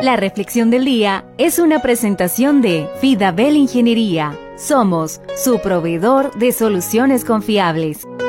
La reflexión del día es una presentación de Fidabel Ingeniería. Somos su proveedor de soluciones confiables.